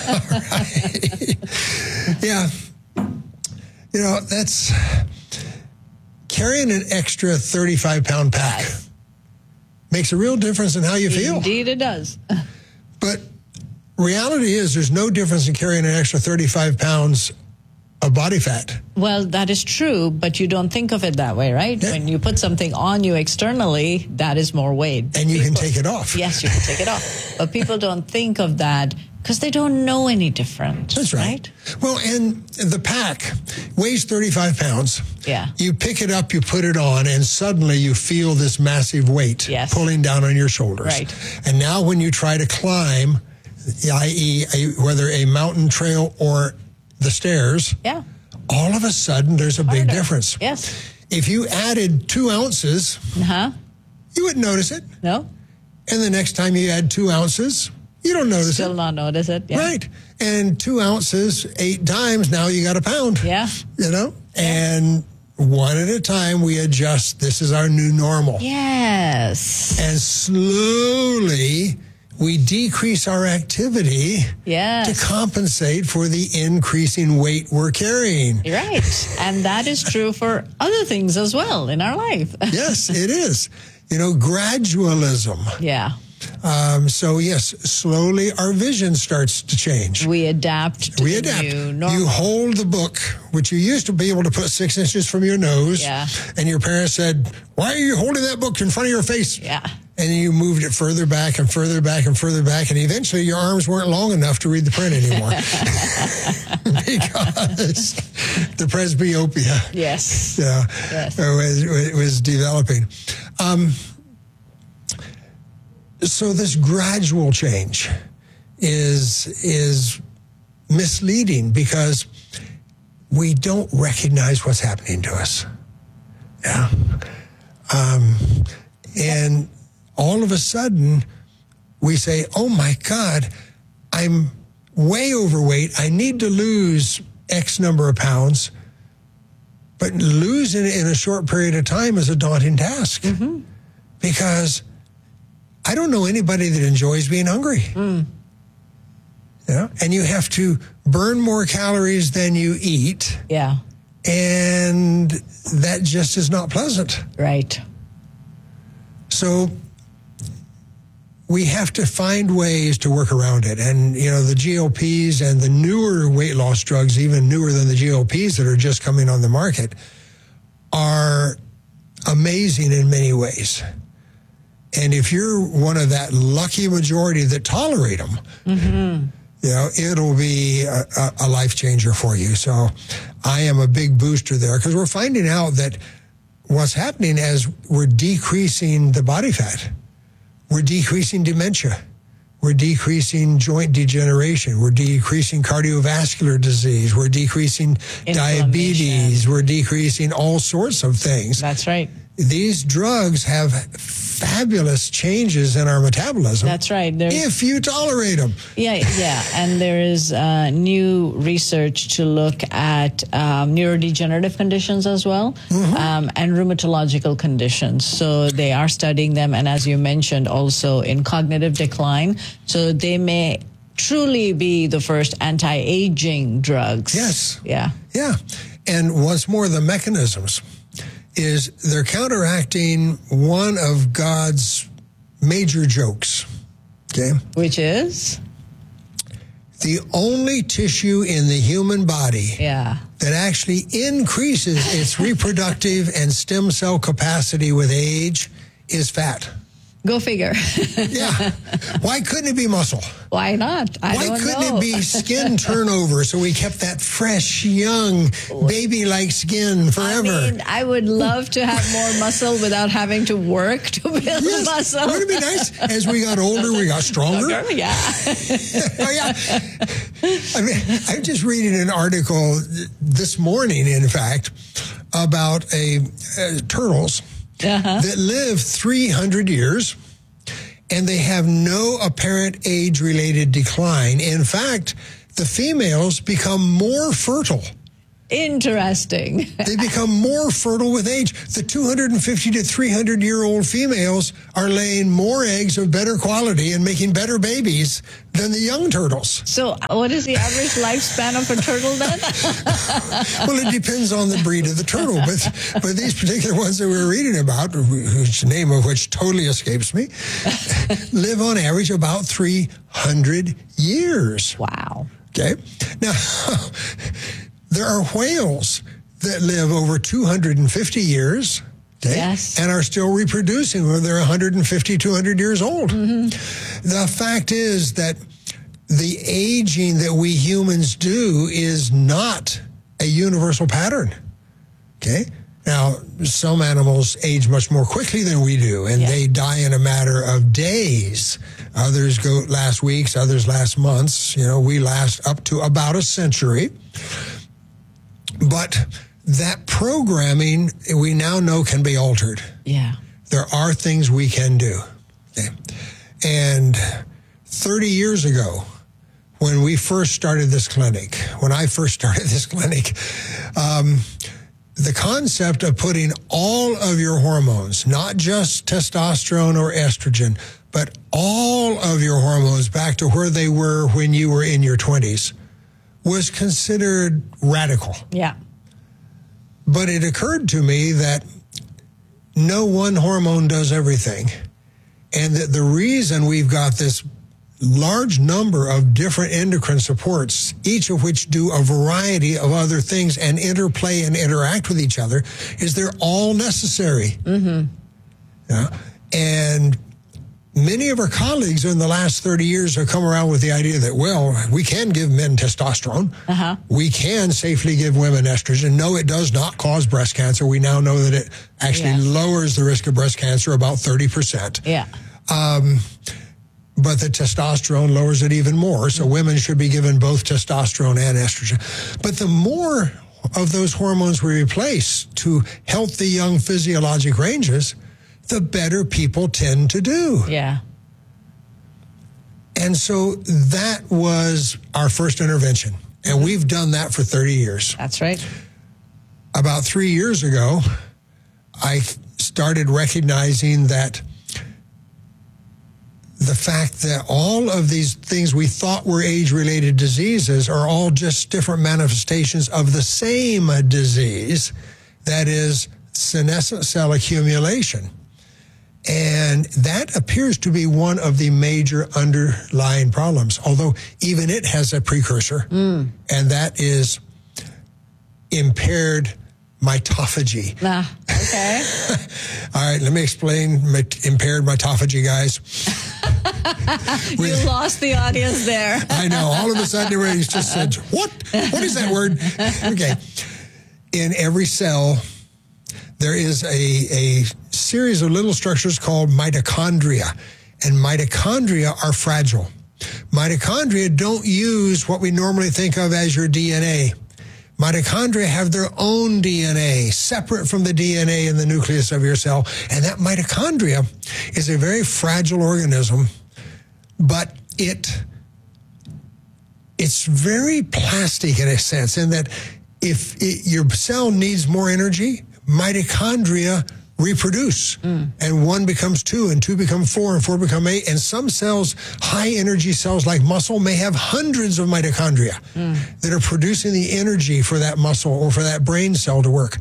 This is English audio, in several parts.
Right. Yeah. You know, that's carrying an extra 35-pound pack makes a real difference in how you feel. Indeed it does. But reality is there's no difference in carrying an extra 35 pounds of body fat. Well, that is true, but you don't think of it that way, right? Yeah. When you put something on you externally, that is more weight. And you can take it off. Yes, you can take it off. But people don't think of that because they don't know any different. That's right. Well, and the pack weighs 35 pounds. Yeah. You pick it up, you put it on, and suddenly you feel this massive weight pulling down on your shoulders. Right. And now when you try to climb, i.e., whether a mountain trail or the stairs, all of a sudden there's a big difference. Yes. If you added 2 ounces, you wouldn't notice it. No. And the next time you add 2 ounces, you don't notice it. Still not notice it. Yeah. Right. And 2 ounces, 8 times, now you got a pound. Yeah. You know? And one at a time, we adjust. This is our new normal. Yes. And slowly, we decrease our activity to compensate for the increasing weight we're carrying. Right. And that is true for other things as well in our life. Yes, it is. You know, gradualism. Yeah. So, yes, slowly our vision starts to change. We adapt to the new normal. You hold the book, which you used to be able to put 6 inches from your nose. Yeah. And your parents said, why are you holding that book in front of your face? Yeah. And you moved it further back and further back and further back. And eventually your arms weren't long enough to read the print anymore. Because the presbyopia. Yes. Yeah. Yes. It was developing. So this gradual change is misleading because we don't recognize what's happening to us. Yeah. And all of a sudden we say, oh my God, I'm way overweight. I need to lose X number of pounds. But losing it in a short period of time is a daunting task because I don't know anybody that enjoys being hungry. Yeah, and you have to burn more calories than you eat. Yeah. And that just is not pleasant. Right. So we have to find ways to work around it. And, you know, the GLPs and the newer weight loss drugs, even newer than the GLPs that are just coming on the market, are amazing in many ways. And if you're one of that lucky majority that tolerate them, you know, it'll be a life changer for you. So I am a big booster there because we're finding out that what's happening as we're decreasing the body fat, we're decreasing dementia, we're decreasing joint degeneration, we're decreasing cardiovascular disease, we're decreasing diabetes, we're decreasing all sorts of things. That's right. These drugs have fabulous changes in our metabolism. That's right. If you tolerate them. Yeah. And there is new research to look at neurodegenerative conditions as well, and rheumatological conditions. So they are studying them, and as you mentioned, also in cognitive decline. So they may truly be the first anti-aging drugs. Yes. Yeah. Yeah. And once more, the mechanisms is they're counteracting one of God's major jokes, okay? Which is? The only tissue in the human body that actually increases its reproductive and stem cell capacity with age is fat. Go figure. Yeah. Why couldn't it be muscle? Why not? Why couldn't it be skin turnover so we kept that fresh, young, baby-like skin forever? I mean, I would love to have more muscle without having to work to build muscle. Wouldn't it be nice? As we got older, we got stronger. Yeah. Oh, yeah. I mean, I'm just reading an article this morning, in fact, about turtles that live 300 years, and they have no apparent age-related decline. In fact, the females become more fertile Interesting. They become more fertile with age. The 250 to 300-year-old females are laying more eggs of better quality and making better babies than the young turtles. So what is the average lifespan of a turtle then? Well, it depends on the breed of the turtle. But these particular ones that we're reading about, whose name of which totally escapes me, live on average about 300 years. Wow. Okay. Now, there are whales that live over 250 years, okay, yes, and are still reproducing when they're 150, 200 years old. Mm-hmm. The fact is that the aging that we humans do is not a universal pattern, okay? Now, some animals age much more quickly than we do, and they die in a matter of days. Others last weeks, others last months. You know, we last up to about a century. But that programming, we now know, can be altered. Yeah. There are things we can do. Okay. And 30 years ago, when we first started this clinic, the concept of putting all of your hormones, not just testosterone or estrogen, but all of your hormones back to where they were when you were in your 20s, was considered radical. Yeah. But it occurred to me that no one hormone does everything. And that the reason we've got this large number of different endocrine supports, each of which do a variety of other things and interplay and interact with each other, is they're all necessary. Mm-hmm. Yeah? And many of our colleagues in the last 30 years have come around with the idea that, well, we can give men testosterone. Uh-huh. We can safely give women estrogen. No, it does not cause breast cancer. We now know that it actually lowers the risk of breast cancer about 30%. Yeah. But the testosterone lowers it even more. So women should be given both testosterone and estrogen. But the more of those hormones we replace to healthy young physiologic ranges, the better people tend to do. Yeah. And so that was our first intervention. And we've done that for 30 years. That's right. About 3 years ago, I started recognizing that the fact that all of these things we thought were age-related diseases are all just different manifestations of the same disease, that is senescent cell accumulation. And that appears to be one of the major underlying problems, although even it has a precursor, and that is impaired mitophagy. Okay. All right, let me explain impaired mitophagy, guys. You lost the audience there. I know. All of a sudden, everybody's just said, what? What is that word? Okay. In every cell, there is a series of little structures called mitochondria, and mitochondria are fragile. Mitochondria don't use what we normally think of as your DNA. Mitochondria have their own DNA, separate from the DNA in the nucleus of your cell, and that mitochondria is a very fragile organism, but it's very plastic in a sense, in that if your cell needs more energy, mitochondria reproduce, and 1 becomes 2, and 2 become 4, and 4 become 8, and some cells, high energy cells like muscle, may have hundreds of mitochondria that are producing the energy for that muscle or for that brain cell to work.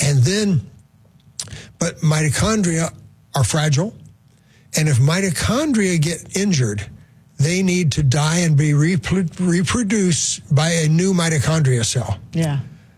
But mitochondria are fragile, and if mitochondria get injured, they need to die and be reproduced by a new mitochondria cell. Yeah.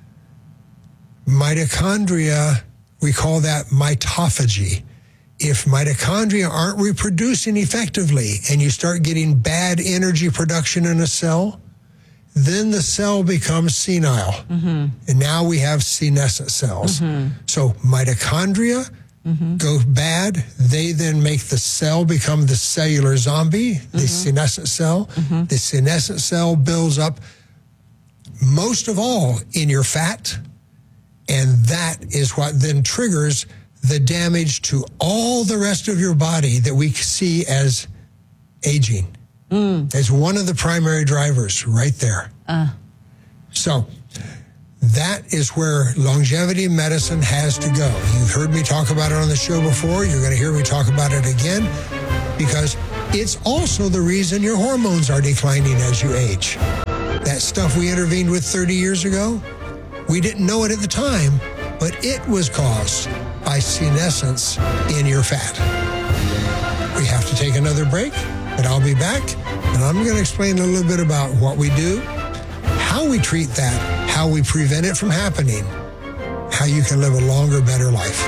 Mitochondria, we call that mitophagy. If mitochondria aren't reproducing effectively and you start getting bad energy production in a cell, then the cell becomes senile. Mm-hmm. And now we have senescent cells. Mm-hmm. So mitochondria go bad. They then make the cell become the cellular zombie, the senescent cell. Mm-hmm. The senescent cell builds up most of all in your fat, and that is what then triggers the damage to all the rest of your body that we see as aging. It's one of the primary drivers right there. So That is where longevity medicine has to go. You've heard me talk about it on the show before. You're going to hear me talk about it again because it's also the reason your hormones are declining as you age. That stuff we intervened with 30 years ago, we didn't know it at the time, but it was caused by senescence in your fat. We have to take another break, but I'll be back, and I'm going to explain a little bit about what we do, how we treat that, how we prevent it from happening, how you can live a longer, better life.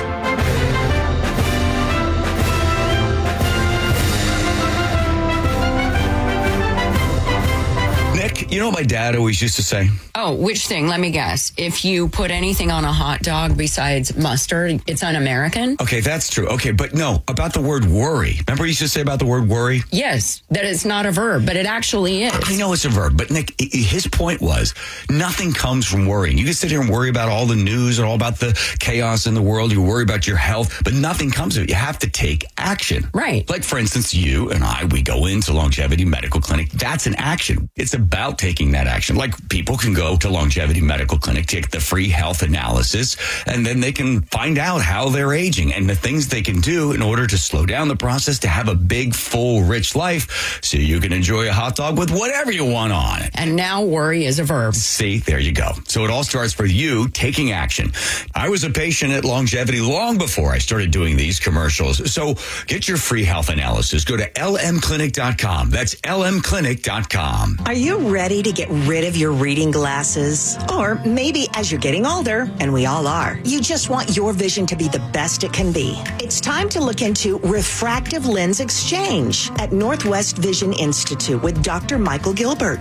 Nick, you know what my dad always used to say? Oh, which thing? Let me guess. If you put anything on a hot dog besides mustard, it's un-American? Okay, that's true. Okay, but no, about the word worry. Remember he used to say about the word worry? Yes, that it's not a verb, but it actually is. I know it's a verb, but Nick, his point was nothing comes from worrying. You can sit here and worry about all the news and all about the chaos in the world. You worry about your health, but nothing comes of it. You have to take action. Right. Like, for instance, you and I, we go into Longevity Medical Clinic. That's an action. It's about taking that action. Like, people can go to Longevity Medical Clinic, take the free health analysis, and then they can find out how they're aging and the things they can do in order to slow down the process to have a big, full, rich life so you can enjoy a hot dog with whatever you want on it. And now worry is a verb. See, there you go. So it all starts with you taking action. I was a patient at Longevity long before I started doing these commercials. So get your free health analysis. Go to lmclinic.com. That's lmclinic.com. Are you ready to get rid of your reading glasses? Or maybe as you're getting older, and we all are, you just want your vision to be the best it can be. It's time to look into refractive lens exchange at Northwest Vision Institute with Dr. Michael Gilbert.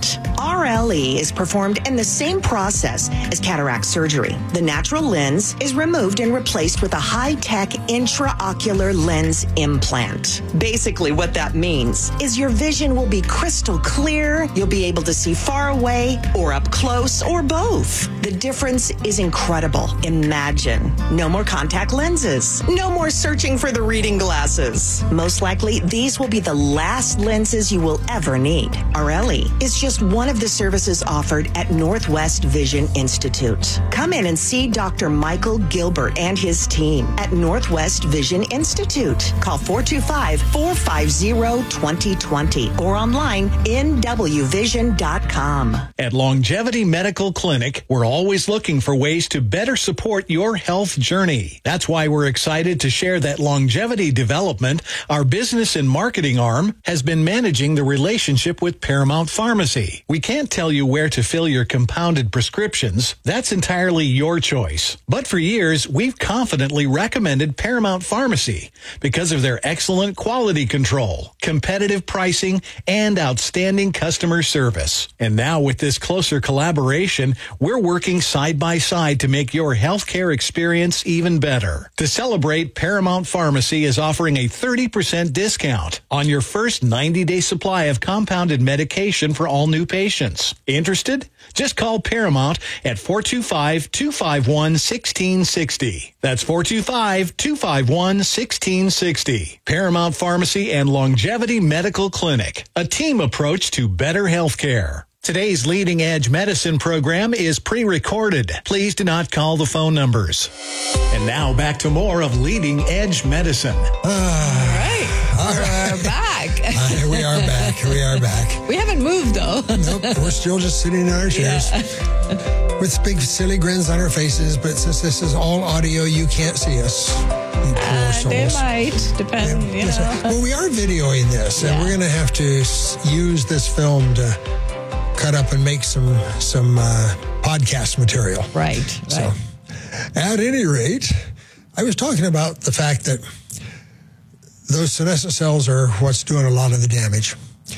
RLE is performed in the same process as cataract surgery. The natural lens is removed and replaced with a high-tech intraocular lens implant. Basically, what that means is your vision will be crystal clear, you'll be able to see far away or up close or both. The difference is incredible. Imagine. No more contact lenses. No more searching for the reading glasses. Most likely, these will be the last lenses you will ever need. RLE is just one of the services offered at Northwest Vision Institute. Come in and see Dr. Michael Gilbert and his team at Northwest Vision Institute. Call 425-450-2020 or online nwvision.com. At Longevity Medical Clinic, we're always looking for ways to better support your health journey. That's why we're excited to share that Longevity Development, our business and marketing arm, has been managing the relationship with Paramount Pharmacy. We can't tell you where to fill your compounded prescriptions. That's entirely your choice. But for years, we've confidently recommended Paramount Pharmacy because of their excellent quality control, competitive pricing, and outstanding customer service. And now with this closer collaboration, we're working side by side to make your healthcare experience even better. To celebrate, Paramount Pharmacy is offering a 30% discount on your first 90-day supply of compounded medication for all new patients. Interested? Just call Paramount at 425-251-1660. That's 425-251-1660. Paramount Pharmacy and Longevity Medical Clinic, a team approach to better healthcare. Today's Leading Edge Medicine program is pre-recorded. Please do not call the phone numbers. And now back to more of Leading Edge Medicine. All right. We're back. We are back. We are back. We haven't moved, though. Nope. We're still just sitting in our chairs with big silly grins on our faces. But since this is all audio, you can't see us. You poor souls. They might, depend, you know. Well, we are videoing this, and we're going to have to use this film to cut up and make some podcast material. Right. So, at any rate, I was talking about the fact that those senescent cells are what's doing a lot of the damage.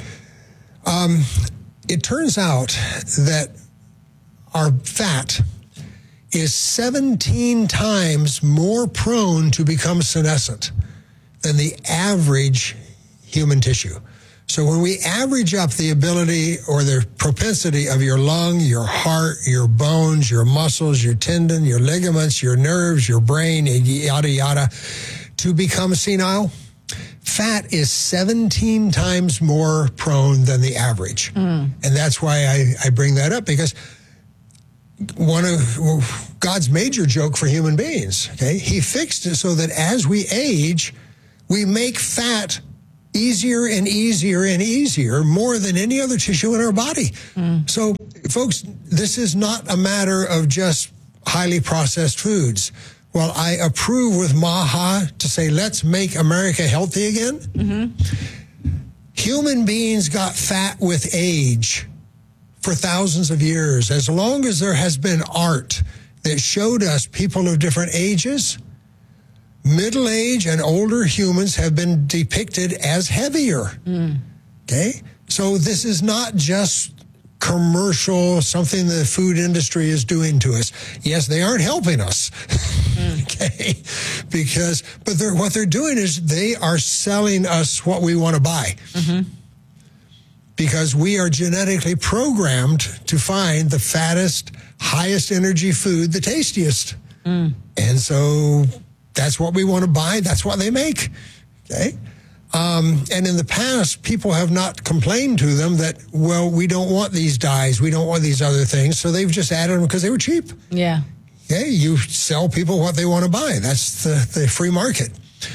It turns out that our fat is 17 times more prone to become senescent than the average human tissue. So when we average up the ability or the propensity of your lung, your heart, your bones, your muscles, your tendon, your ligaments, your nerves, your brain, yada, yada, to become senile, fat is 17 times more prone than the average. And that's why I bring that up, because one of God's major joke for human beings. Okay, He fixed it so that as we age, we make fat easier and easier and easier, more than any other tissue in our body. So, folks, this is not a matter of just highly processed foods. Well, I approve with Maha to say, let's make America healthy again. Human beings got fat with age for thousands of years. As long as there has been art that showed us people of different ages, middle age and older humans have been depicted as heavier. Okay? So this is not just commercial, something the food industry is doing to us. Yes, they aren't helping us. Okay? But what they're doing is they are selling us what we want to buy. Because we are genetically programmed to find the fattest, highest energy food, the tastiest. And so that's what we want to buy. That's what they make. Okay? And in the past, people have not complained to them that, well, we don't want these dyes. We don't want these other things. So they've just added them because they were cheap. Yeah. Okay? You sell people what they want to buy. That's the free market.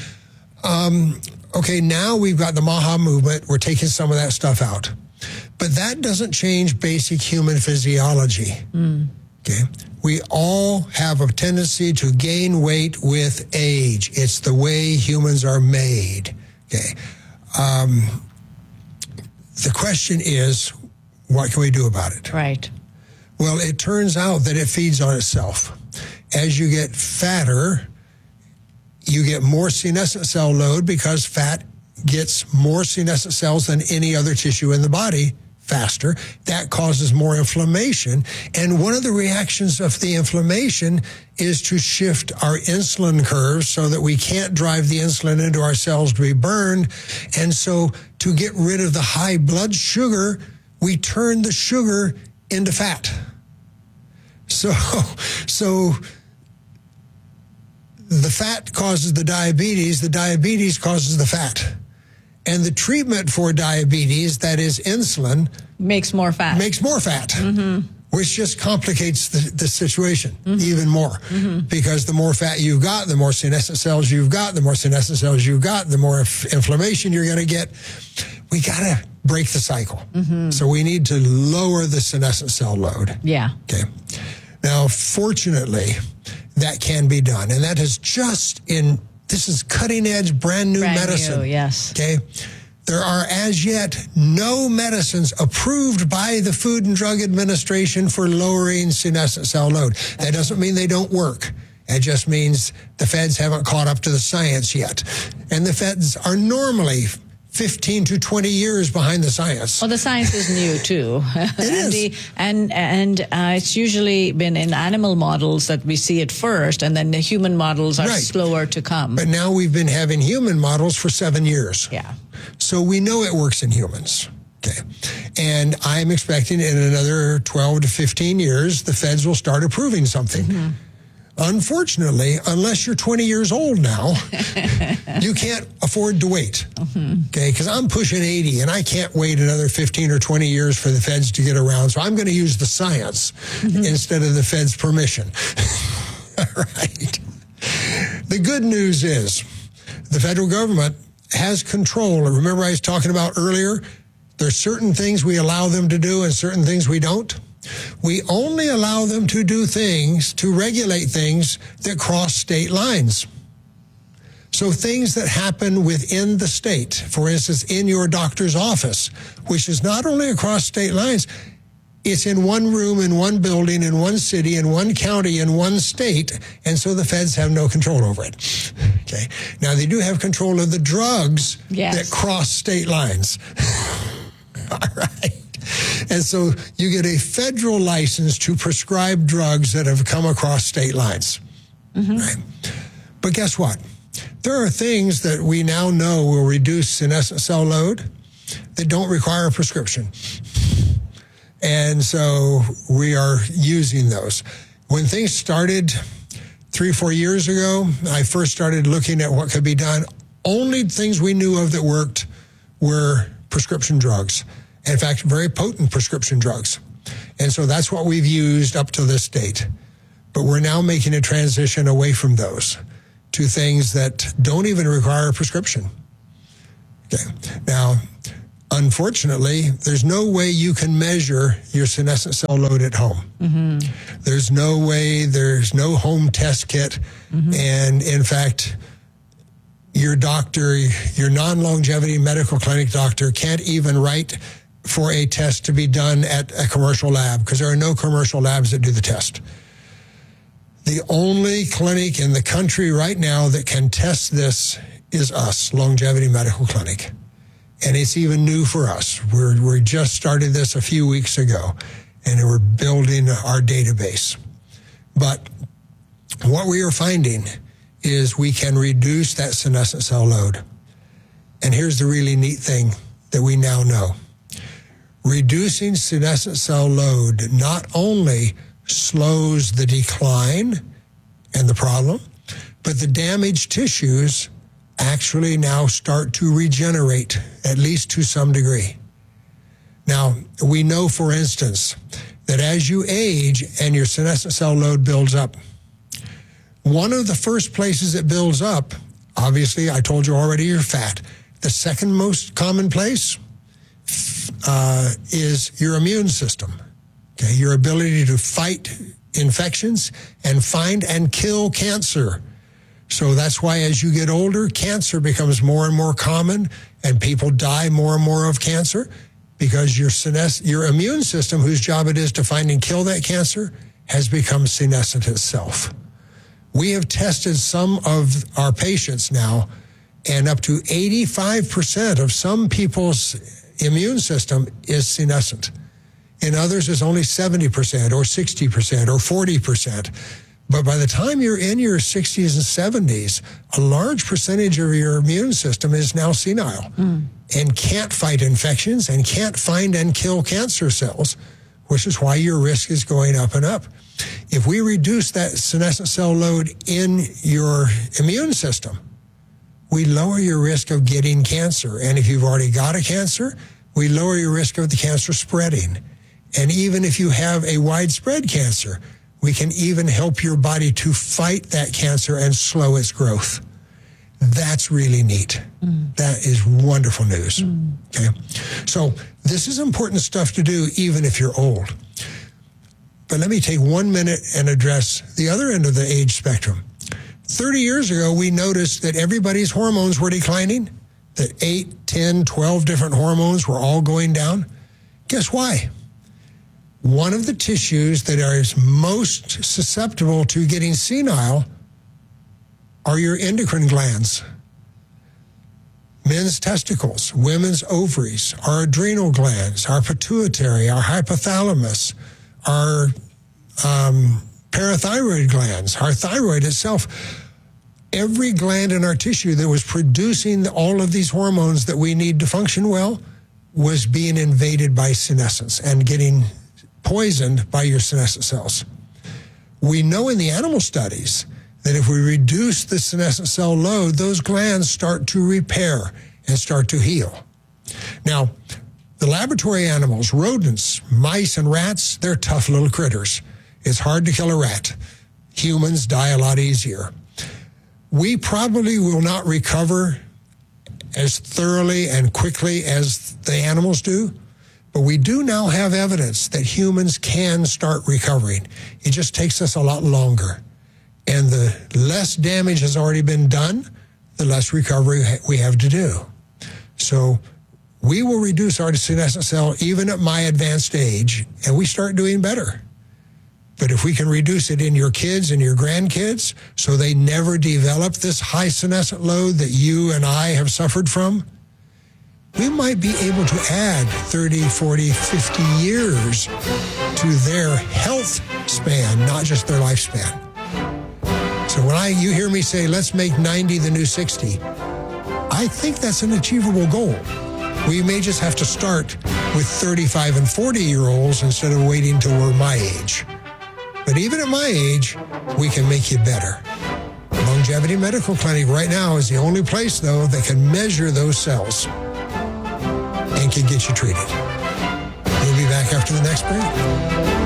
Okay, now we've got the Maha movement. We're taking some of that stuff out. But that doesn't change basic human physiology. Okay? We all have a tendency to gain weight with age. It's the way humans are made. Okay. The question is, what can we do about it? Right. Well, it turns out that it feeds on itself. As you get fatter, you get more senescent cell load because fat gets more senescent cells than any other tissue in the body faster. That causes more inflammation. And one of the reactions of the inflammation is to shift our insulin curves so that we can't drive the insulin into our cells to be burned. And so to get rid of the high blood sugar, we turn the sugar into fat. So the fat causes the diabetes causes the fat. And the treatment for diabetes, that is insulin, makes more fat. Which just complicates the situation even more. Because the more fat you've got, the more senescent cells you've got, the more senescent cells you've got, the more inflammation you're going to get. We got to break the cycle. So we need to lower the senescent cell load. Yeah. Okay. Now, fortunately, that can be done. And that is this is cutting edge, brand new medicine. Yes. Okay. There are as yet no medicines approved by the Food and Drug Administration for lowering senescent cell load. That doesn't mean they don't work. It just means the feds haven't caught up to the science yet. And the feds are normally 15 to 20 years behind the science. Well, the science is new too. It is. And it's usually been in animal models that we see it first, and then the human models are slower to come. But now we've been having human models for 7 years. Yeah. So we know it works in humans. Okay. And I'm expecting in another 12 to 15 years, the feds will start approving something. Unfortunately, unless you're 20 years old now, you can't afford to wait. Okay, because I'm pushing 80 and I can't wait another 15 or 20 years for the feds to get around. So I'm going to use the science instead of the feds' permission. All right. The good news is the federal government has control. Remember I was talking about earlier, there's certain things we allow them to do and certain things we don't. We only allow them to do things, to regulate things that cross state lines. So things that happen within the state, for instance, in your doctor's office, which is not only across state lines, it's in one room, in one building, in one city, in one county, in one state, and so the feds have no control over it. Okay. Now, they do have control of the drugs that cross state lines. All right. And so you get a federal license to prescribe drugs that have come across state lines. Right? But guess what? There are things that we now know will reduce senescent cell load that don't require a prescription. And so we are using those. When things started 3 or 4 years ago, I first started looking at what could be done. Only things we knew of that worked were prescription drugs. In fact, very potent prescription drugs. And so that's what we've used up to this date. But we're now making a transition away from those to things that don't even require a prescription. Okay. Now, unfortunately, there's no way you can measure your senescent cell load at home. There's no way, there's no home test kit. And in fact, your doctor, your non-longevity medical clinic doctor can't even write for a test to be done at a commercial lab because there are no commercial labs that do the test. The only clinic in the country right now that can test this is us, Longevity Medical Clinic. And it's even new for us. We just started this a few weeks ago, and we're building our database. But what we are finding is we can reduce that senescent cell load. And here's the really neat thing that we now know. Reducing senescent cell load not only slows the decline and the problem, but the damaged tissues actually now start to regenerate, at least to some degree. Now, we know, for instance, that as you age and your senescent cell load builds up, one of the first places it builds up, obviously, I told you already, you're fat. The second most common place is your immune system. Okay, your ability to fight infections and find and kill cancer. So that's why as you get older, cancer becomes more and more common and people die more and more of cancer because your immune system, whose job it is to find and kill that cancer, has become senescent itself. We have tested some of our patients now, and up to 85% of some people's immune system is senescent. In others, it's only 70% or 60% or 40%. But by the time you're in your 60s and 70s, a large percentage of your immune system is now senile and can't fight infections and can't find and kill cancer cells, which is why your risk is going up and up. If we reduce that senescent cell load in your immune system, we lower your risk of getting cancer. And if you've already got a cancer, we lower your risk of the cancer spreading. And even if you have a widespread cancer, we can even help your body to fight that cancer and slow its growth. That's really neat. That is wonderful news. Okay. So this is important stuff to do even if you're old. But let me take 1 minute and address the other end of the age spectrum. 30 years ago, we noticed that everybody's hormones were declining, that 8, 10, 12 different hormones were all going down. Guess why? One of the tissues that is most susceptible to getting senile are your endocrine glands. Men's testicles, women's ovaries, our adrenal glands, our pituitary, our hypothalamus, our parathyroid glands, our thyroid itself. Every gland in our tissue that was producing all of these hormones that we need to function well was being invaded by senescence and getting poisoned by your senescent cells. We know in the animal studies that if we reduce the senescent cell load, those glands start to repair and start to heal. Now, the laboratory animals, rodents, mice, and rats, they're tough little critters. It's hard to kill a rat. Humans die a lot easier. We probably will not recover as thoroughly and quickly as the animals do, but we do now have evidence that humans can start recovering. It just takes us a lot longer. And the less damage has already been done, the less recovery we have to do. So we will reduce our senescent cell even at my advanced age, and we start doing better. But if we can reduce it in your kids and your grandkids so they never develop this high senescent load that you and I have suffered from, we might be able to add 30, 40, 50 years to their health span, not just their lifespan. So when you hear me say, let's make 90 the new 60, I think that's an achievable goal. We may just have to start with 35 and 40-year-olds instead of waiting till we're my age. But even at my age, we can make you better. Longevity Medical Clinic right now is the only place, though, that can measure those cells and can get you treated. We'll be back after to the next break.